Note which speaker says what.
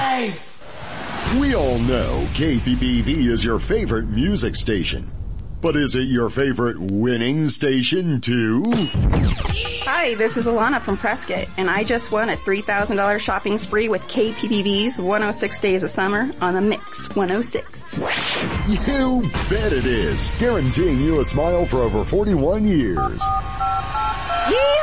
Speaker 1: life!
Speaker 2: We all know KPPV is your favorite music station. But is it your favorite winning station too?
Speaker 3: Hi, this is Alana from Prescott, and I just won a $3,000 shopping spree with KPPV's 106 Days of Summer on the Mix 106.
Speaker 2: You bet it is. Guaranteeing you a smile for over 41 years.
Speaker 3: Yeah!